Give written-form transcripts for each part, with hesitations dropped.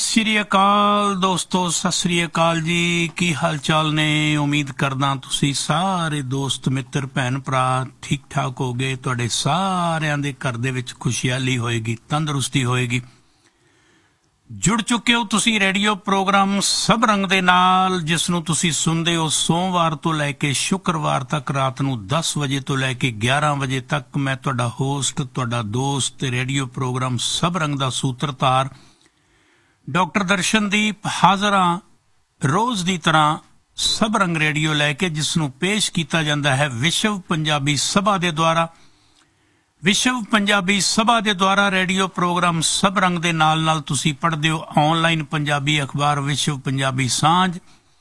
ਸ੍ਰੀ ਅਕਾਲ ਦੋਸਤੋ, ਸਤਿ ਸ੍ਰੀ ਅਕਾਲ ਜੀ। ਕੀ ਹਾਲ ਚਾਲ ਨੇ? ਉਮੀਦ ਕਰਦਾ ਤੁਸੀਂ ਸਾਰੇ ਦੋਸਤ ਮਿੱਤਰ ਭੈਣ ਭਰਾ ਠੀਕ ਠਾਕ ਹੋ ਗਏ। ਤੁਹਾਡੇ ਸਾਰਿਆਂ ਦੇ ਘਰ ਦੇ ਵਿੱਚ ਖੁਸ਼ਹਾਲੀ ਹੋਏਗੀ, ਤੰਦਰੁਸਤੀ ਹੋਏਗੀ। ਜੁੜ ਚੁੱਕੇ ਹੋ ਤੁਸੀਂ ਰੇਡੀਓ ਪ੍ਰੋਗਰਾਮ ਸਭ ਰੰਗ ਦੇ ਨਾਲ, ਜਿਸ ਨੂੰ ਤੁਸੀਂ ਸੁਣਦੇ ਹੋ ਸੋਮਵਾਰ ਤੋਂ ਲੈ ਕੇ ਸ਼ੁੱਕਰਵਾਰ ਤੱਕ ਰਾਤ ਨੂੰ 10 ਵਜੇ ਤੋਂ ਲੈ ਕੇ 11 ਵਜੇ ਤੱਕ। ਮੈਂ ਤੁਹਾਡਾ ਹੋਸਟ, ਤੁਹਾਡਾ ਦੋਸਤ ਤੇ ਰੇਡੀਓ ਪ੍ਰੋਗਰਾਮ ਸਭ ਰੰਗ ਦਾ ਸੂਤਰਧਾਰ ਡਾਕਟਰ ਦਰਸ਼ਨਦੀਪ ਹਾਜ਼ਰ ਹਾਂ ਰੋਜ਼ ਦੀ ਤਰ੍ਹਾਂ ਸਭ ਰੰਗ ਰੇਡੀਓ ਲੈ ਕੇ, ਜਿਸ ਨੂੰ ਪੇਸ਼ ਕੀਤਾ ਜਾਂਦਾ ਹੈ ਵਿਸ਼ਵ ਪੰਜਾਬੀ ਸਭਾ ਦੇ ਦੁਆਰਾ। ਵਿਸ਼ਵ ਪੰਜਾਬੀ ਸਭਾ ਦੇ ਦੁਆਰਾ ਰੇਡੀਓ ਪ੍ਰੋਗਰਾਮ ਸਭ ਰੰਗ ਦੇ ਨਾਲ ਨਾਲ ਤੁਸੀਂ ਪੜ੍ਹਦੇ ਹੋ ਆਨਲਾਈਨ ਪੰਜਾਬੀ ਅਖਬਾਰ ਵਿਸ਼ਵ ਪੰਜਾਬੀ ਸਾਂਝ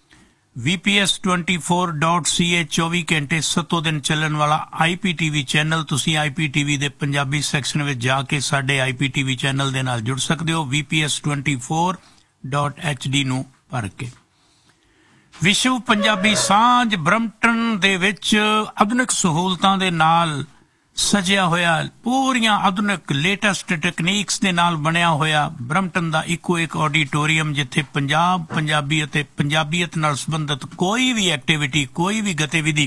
VPS24.ca 24 ਘੰਟੇ 7 ਦਿਨ ਚੱਲਣ ਵਾਲਾ IPTV ਚੈਨਲ। ਤੁਸੀਂ IPTV ਦੇ ਪੰਜਾਬੀ ਸੈਕਸ਼ਨ ਵਿੱਚ ਜਾ ਕੇ ਸਾਡੇ IPTV ਚੈਨਲ ਦੇ ਨਾਲ ਜੁੜ ਸਕਦੇ ਹੋ VPS24.HD ਨੂੰ ਭਰ ਕੇ। ਵਿਸ਼ਵ ਪੰਜਾਬੀ ਸਾਂਝ ਬਰੰਪਟਨ ਦੇ ਵਿੱਚ ਆਧੁਨਿਕ ਸਹੂਲਤਾਂ ਦੇ ਨਾਲ ਸਜਿਆ ਹੋਇਆ, ਪੂਰੀਆਂ ਆਧੁਨਿਕ ਲੇਟੈਸਟ ਟੈਕਨੀਕਸ ਦੇ ਨਾਲ ਬਣਿਆ ਹੋਇਆ ਬਰੰਪਟਨ ਦਾ ਇੱਕੋ ਇੱਕ ਆਡੀਟੋਰੀਅਮ, ਜਿੱਥੇ ਪੰਜਾਬ, ਪੰਜਾਬੀ ਅਤੇ ਪੰਜਾਬੀਅਤ ਨਾਲ ਸੰਬੰਧਿਤ ਕੋਈ ਵੀ ਐਕਟੀਵਿਟੀ, ਕੋਈ ਵੀ ਗਤੀਵਿਧੀ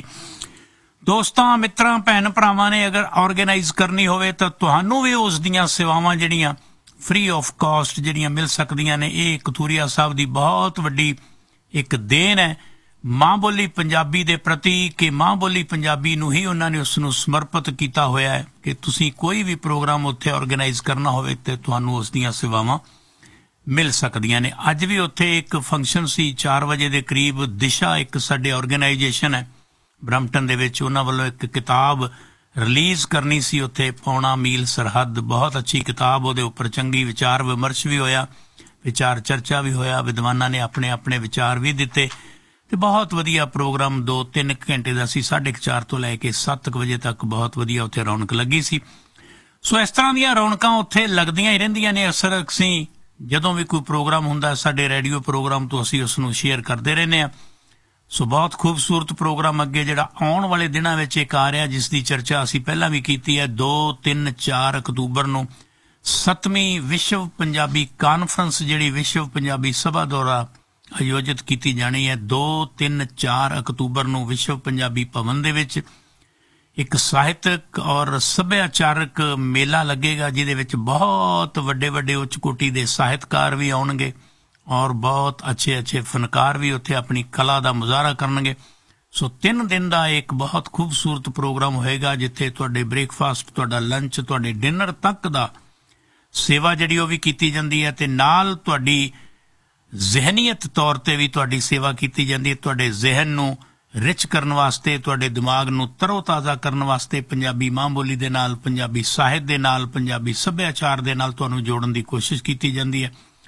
ਦੋਸਤਾਂ ਮਿੱਤਰਾਂ ਭੈਣ ਭਰਾਵਾਂ ਨੇ ਅਗਰ ਆਰਗੇਨਾਈਜ਼ ਕਰਨੀ ਹੋਵੇ ਤਾਂ ਤੁਹਾਨੂੰ ਵੀ ਉਸ ਦੀਆਂ ਸੇਵਾਵਾਂ ਜਿਹੜੀਆਂ ਫ੍ਰੀ ਆਫ ਕਾਸਟ ਜਿਹੜੀਆਂ ਮਿਲ ਸਕਦੀਆਂ ਨੇ। ਇਹ ਕਥੂਰੀਆ ਸਾਹਿਬ ਦੀ ਬਹੁਤ ਵੱਡੀ ਇੱਕ ਦੇਣ ਹੈ ਮਾਂ ਬੋਲੀ ਪੰਜਾਬੀ ਦੇ ਪ੍ਰਤੀ, ਕਿ ਮਾਂ ਬੋਲੀ ਪੰਜਾਬੀ ਨੂੰ ਹੀ ਉਹਨਾਂ ਨੇ ਉਸ ਨੂੰ ਸਮਰਪਿਤ ਕੀਤਾ ਹੋਇਆ ਹੈ ਕਿ ਤੁਸੀਂ ਕੋਈ ਵੀ ਪ੍ਰੋਗਰਾਮ ਉੱਥੇ ਆਰਗੇਨਾਈਜ਼ ਕਰਨਾ ਹੋਵੇ ਤੇ ਤੁਹਾਨੂੰ ਉਸ ਦੀਆਂ ਸੇਵਾਵਾਂ ਮਿਲ ਸਕਦੀਆਂ ਨੇ। ਅੱਜ ਵੀ ਉੱਥੇ ਇੱਕ ਫੰਕਸ਼ਨ ਸੀ 4 ਵਜੇ ਦੇ ਕਰੀਬ। ਦਿਸ਼ਾ ਇੱਕ ਸਾਡੇ ਆਰਗੇਨਾਈਜੇਸ਼ਨ ਹੈ ਬਰੰਪਟਨ ਦੇ ਵਿੱਚ, ਉਹਨਾਂ ਵੱਲੋਂ ਇੱਕ ਕਿਤਾਬ ਰਿਲੀਜ਼ ਕਰਨੀ ਸੀ ਉੱਥੇ, ਪੌਣਾ ਮੀਲ ਸਰਹੱਦ। ਬਹੁਤ ਅੱਛੀ ਕਿਤਾਬ, ਉਹਦੇ ਉੱਪਰ ਚੰਗੀ ਵਿਚਾਰ ਵਿਮਰਸ਼ ਵੀ ਹੋਇਆ, ਵਿਚਾਰ ਚਰਚਾ ਵੀ ਹੋਇਆ, ਵਿਦਵਾਨਾਂ ਨੇ ਆਪਣੇ ਆਪਣੇ ਵਿਚਾਰ ਵੀ ਦਿੱਤੇ ਤੇ ਬਹੁਤ ਵਧੀਆ ਪ੍ਰੋਗਰਾਮ 2-3 ਘੰਟੇ ਦਾ ਸੀ। 4:30 ਤੋਂ ਲੈ ਕੇ 7 ਵਜੇ ਤੱਕ ਬਹੁਤ ਵਧੀਆ ਉੱਥੇ ਰੌਣਕ ਲੱਗੀ ਸੀ। ਸੋ ਇਸ ਤਰ੍ਹਾਂ ਦੀਆਂ ਰੌਣਕਾਂ ਉੱਥੇ ਲੱਗਦੀਆਂ ਹੀ ਰਹਿੰਦੀਆਂ ਨੇ। ਅਕਸਰ ਅਸੀਂ ਜਦੋਂ ਵੀ ਕੋਈ ਪ੍ਰੋਗਰਾਮ ਹੁੰਦਾ ਸਾਡੇ ਰੇਡੀਓ ਪ੍ਰੋਗਰਾਮ ਤੋਂ ਅਸੀਂ ਉਸ ਨੂੰ ਸ਼ੇਅਰ ਕਰਦੇ ਰਹਿੰਦੇ ਹਾਂ। ਸੋ ਬਹੁਤ ਖੂਬਸੂਰਤ ਪ੍ਰੋਗਰਾਮ ਅੱਗੇ ਜਿਹੜਾ ਆਉਣ ਵਾਲੇ ਦਿਨਾਂ ਵਿੱਚ ਇੱਕ ਆ ਰਿਹਾ, ਜਿਸ ਦੀ ਚਰਚਾ ਅਸੀਂ ਪਹਿਲਾਂ ਵੀ ਕੀਤੀ ਹੈ। 2, 3, 4 ਅਕਤੂਬਰ ਨੂੰ 7ਵੀਂ ਵਿਸ਼ਵ ਪੰਜਾਬੀ ਕਾਨਫਰੰਸ ਜਿਹੜੀ ਵਿਸ਼ਵ ਪੰਜਾਬੀ ਸਭਾ ਦੁਆਰਾ ਆਯੋਜਿਤ ਕੀਤੀ ਜਾਣੀ ਹੈ। 2, 3, 4 ਅਕਤੂਬਰ ਨੂੰ ਵਿਸ਼ਵ ਪੰਜਾਬੀ ਭਵਨ ਦੇ ਵਿੱਚ ਇੱਕ ਸਾਹਿਤਕ ਔਰ ਸੱਭਿਆਚਾਰਕ ਮੇਲਾ ਲੱਗੇਗਾ, ਜਿਹਦੇ ਵਿੱਚ ਬਹੁਤ ਵੱਡੇ ਵੱਡੇ ਉੱਚ ਕੋਟੀ ਦੇ ਸਾਹਿਤਕਾਰ ਵੀ ਆਉਣਗੇ ਔਰ ਬਹੁਤ ਅੱਛੇ ਅੱਛੇ ਫਨਕਾਰ ਵੀ ਉੱਥੇ ਆਪਣੀ ਕਲਾ ਦਾ ਮੁਜ਼ਾਹਰਾ ਕਰਨਗੇ। ਸੋ 3 ਦਿਨ ਦਾ ਇੱਕ ਬਹੁਤ ਖੂਬਸੂਰਤ ਪ੍ਰੋਗਰਾਮ ਹੋਏਗਾ, ਜਿੱਥੇ ਤੁਹਾਡੇ ਬ੍ਰੇਕਫਾਸਟ, ਤੁਹਾਡਾ ਲੰਚ, ਤੁਹਾਡੇ ਡਿਨਰ ਤੱਕ ਦਾ ਸੇਵਾ ਜਿਹੜੀ ਉਹ ਵੀ ਕੀਤੀ ਜਾਂਦੀ ਹੈ ਤੇ ਨਾਲ ਤੁਹਾਡੀ ਜ਼ਹਿਨੀਅਤ ਤੌਰ ਤੇ ਵੀ ਤੁਹਾਡੀ ਸੇਵਾ ਕੀਤੀ ਜਾਂਦੀ ਹੈ। ਤੁਹਾਡੇ ਜ਼ਿਹਨ ਨੂੰ ਰਿਚ ਕਰਨ ਵਾਸਤੇ, ਤੁਹਾਡੇ ਦਿਮਾਗ ਨੂੰ ਤਰੋ ਤਾਜ਼ਾ ਕਰਨ ਵਾਸਤੇ ਪੰਜਾਬੀ ਮਾਂ ਬੋਲੀ ਦੇ ਨਾਲ, ਪੰਜਾਬੀ ਸਾਹਿਤ ਦੇ ਨਾਲ, ਪੰਜਾਬੀ ਸੱਭਿਆਚਾਰ ਦੇ ਨਾਲ ਤੁਹਾਨੂੰ ਜੋੜਨ ਦੀ ਕੋਸ਼ਿਸ਼ ਕੀਤੀ ਜਾਂਦੀ ਹੈ।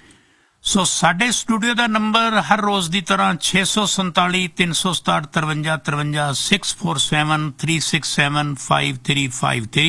ਸੋ ਸਾਡੇ ਸਟੂਡੀਓ ਦਾ ਨੰਬਰ ਹਰ ਰੋਜ਼ ਦੀ ਤਰ੍ਹਾਂ 647 367 53 53 647 367 5353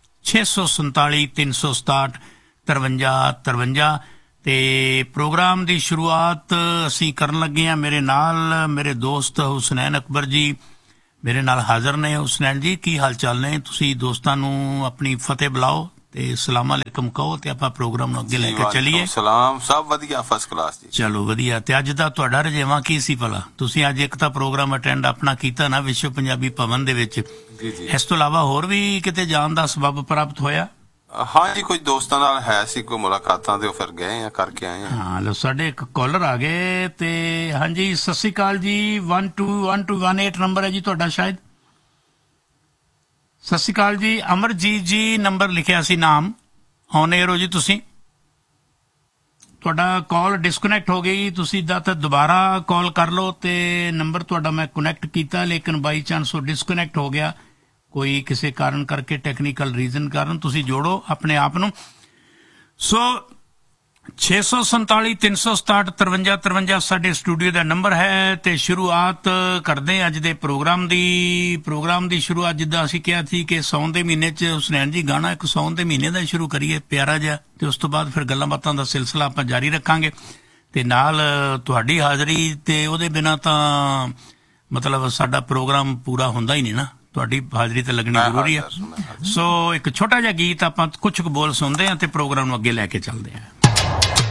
647 367 53 53 ਤੇ ਪ੍ਰੋਗਰਾਮ ਦੀ ਸ਼ੁਰੂਆਤ ਅਸੀਂ ਕਰਨ ਲੱਗੇ ਹਾਂ। ਮੇਰੇ ਨਾਲ ਮੇਰੇ ਦੋਸਤ ਹੁਸਨੈਨ ਅਕਬਰ ਜੀ ਮੇਰੇ ਨਾਲ ਹਾਜ਼ਰ ਨੇ। ਹੁਸਨੈਨ ਜੀ, ਕੀ ਹਾਲ ਚਾਲ ਨੇ? ਤੁਸੀਂ ਦੋਸਤਾਂ ਨੂੰ ਆਪਣੀ ਫਤਿਹ ਬੁਲਾਓ ਤੇ ਸਲਾਮ ਅਲੈਕਮ ਕਹੋ ਤੇ ਆਪਾਂ ਪ੍ਰੋਗਰਾਮ ਨੂੰ ਅੱਗੇ ਲੈ ਕੇ ਚੱਲੀਏ। ਸਲਾਮ, ਸਭ ਵਧੀਆ, ਫਸਟ ਕਲਾਸ ਜੀ। ਚਲੋ ਵਧੀਆ। ਤੇ ਅੱਜ ਦਾ ਤੁਹਾਡਾ ਰੁਝੇਵਾਂ ਕੀ ਸੀ ਭਲਾ? ਤੁਸੀਂ ਅੱਜ ਇੱਕ ਤਾਂ ਪ੍ਰੋਗਰਾਮ ਅਟੈਂਡ ਆਪਣਾ ਕੀਤਾ ਨਾ ਵਿਸ਼ਵ ਪੰਜਾਬੀ ਭਵਨ ਦੇ ਵਿੱਚ, ਇਸ ਤੋਂ ਇਲਾਵਾ ਹੋਰ ਵੀ ਕਿਤੇ ਜਾਣ ਦਾ ਸਬੱਬ ਪ੍ਰਾਪਤ ਹੋਇਆ? ਹਾਂਜੀ, ਕੁਝ ਦੋਸਤਾਂ ਨਾਲ ਹੈ ਸੀ ਕੋਈ ਮੁਲਾਕਾਤਾਂ ਤੇ ਉਹ ਫਿਰ ਗਏ ਆ, ਕਰਕੇ ਆਏ ਆ। ਹਾਂ ਲੋ, ਸਾਡੇ ਇੱਕ ਕਾਲਰ ਆ ਗਏ ਤੇ ਹਾਂਜੀ, ਸਤਿ ਸ੍ਰੀ ਅਕਾਲ ਜੀ। 121218 ਨੰਬਰ ਹੈ ਜੀ ਤੁਹਾਡਾ ਸ਼ਾਇਦ। ਸਤਿ ਸ੍ਰੀ ਅਕਾਲ ਜੀ। ਅਮਰਜੀਤ ਜੀ ਨੰਬਰ ਲਿਖਿਆ ਸੀ, ਨਾਮ ਔਨ ਏਅਰ ਹੋ ਜੀ ਤੁਸੀਂ। ਤੁਹਾਡਾ ਕਾਲ ਡਿਸਕਨੈਕਟ ਹੋ ਗਈ, ਤੁਸੀਂ ਤਾਂ ਦੁਬਾਰਾ ਕਾਲ ਕਰ ਲਓ ਤੇ ਨੰਬਰ ਤੁਹਾਡਾ ਮੈਂ ਕਨੈਕਟ ਕੀਤਾ, ਲੇਕਿਨ ਬਾਈ ਚਾਂਸ ਉਹ ਡਿਸਕਨੈਕਟ ਹੋ ਗਿਆ ਕੋਈ ਕਿਸੇ ਕਾਰਨ ਕਰਕੇ, ਟੈਕਨੀਕਲ ਰੀਜ਼ਨ ਕਾਰਨ। ਤੁਸੀਂ ਜੋੜੋ ਆਪਣੇ ਆਪ ਨੂੰ। ਸੋ 647 367 53 53 ਸਾਡੇ ਸਟੂਡੀਓ ਦਾ ਨੰਬਰ ਹੈ ਤੇ ਸ਼ੁਰੂਆਤ ਕਰਦੇ ਹਾਂ ਅੱਜ ਦੇ ਪ੍ਰੋਗਰਾਮ ਦੀ। ਪ੍ਰੋਗਰਾਮ ਦੀ ਸ਼ੁਰੂਆਤ ਜਿੱਦਾਂ ਅਸੀਂ ਕਿਹਾ ਸੀ ਕਿ ਸਾਉਣ ਦੇ ਮਹੀਨੇ 'ਚ ਹੁਸਨੈਨ ਜੀ ਗਾਣਾ ਇੱਕ ਸਾਉਣ ਦੇ ਮਹੀਨੇ ਦਾ ਸ਼ੁਰੂ ਕਰੀਏ ਪਿਆਰਾ ਜਿਹਾ, ਤੇ ਉਸ ਤੋਂ ਬਾਅਦ ਫਿਰ ਗੱਲਾਂ ਬਾਤਾਂ ਦਾ ਸਿਲਸਿਲਾ ਆਪਾਂ ਜਾਰੀ ਰੱਖਾਂਗੇ ਤੇ ਨਾਲ ਤੁਹਾਡੀ ਹਾਜ਼ਰੀ, ਤੇ ਉਹਦੇ ਬਿਨਾਂ ਤਾਂ ਮਤਲਬ ਸਾਡਾ ਪ੍ਰੋਗਰਾਮ ਪੂਰਾ ਹੁੰਦਾ ਹੀ ਨਹੀਂ ਨਾ। ਤੁਹਾਡੀ ਹਾਜ਼ਰੀ ਤੇ ਲੱਗਣੀ ਜ਼ਰੂਰੀ ਹੈ। ਸੋ ਇੱਕ ਛੋਟਾ ਜਿਹਾ ਗੀਤ ਆਪਾਂ ਕੁਝ ਕੁ ਬੋਲ ਸੁਣਦੇ ਹਾਂ ਤੇ ਪ੍ਰੋਗਰਾਮ ਨੂੰ ਅੱਗੇ ਲੈ ਕੇ ਚੱਲਦੇ ਹਾਂ।